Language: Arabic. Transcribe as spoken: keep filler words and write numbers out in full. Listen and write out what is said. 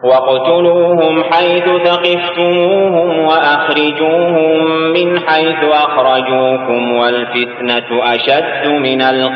واقتلوهم حيث ثقفتموهم وأخرجوهم من حيث أخرجوكم والفتنة أشد من القتل